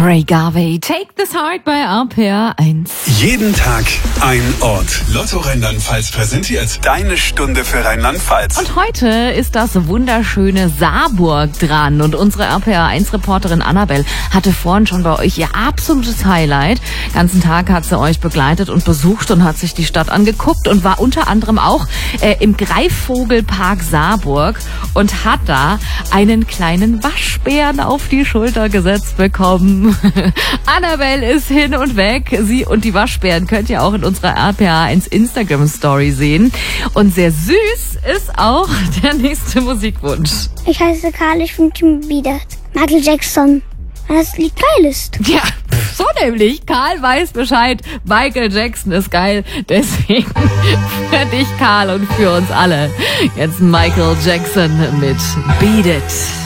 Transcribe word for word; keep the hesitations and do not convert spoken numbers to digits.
Ray Garvey, Take This Heart bei R P R eins. Jeden Tag ein Ort. Lotto Rheinland-Pfalz präsentiert deine Stunde für Rheinland-Pfalz. Und heute ist das wunderschöne Saarburg dran. Und unsere R P R eins Reporterin Annabelle hatte vorhin schon bei euch ihr absolutes Highlight. Den ganzen Tag hat sie euch begleitet und besucht und hat sich die Stadt angeguckt und war unter anderem auch äh, im Greifvogelpark Saarburg und hat da einen kleinen Waschbären auf die Schulter gesetzt bekommen. Annabelle ist hin und weg. Sie und die Waschbären könnt ihr auch in unserer R P R eins Instagram-Story sehen. Und sehr süß ist auch der nächste Musikwunsch. Ich heiße Karl, ich finde Tim wieder Michael Jackson, weil das Lied geil ist. Ja, so nämlich. Karl weiß Bescheid. Michael Jackson ist geil. Deswegen für dich, Karl, und für uns alle. Jetzt Michael Jackson mit Beat It.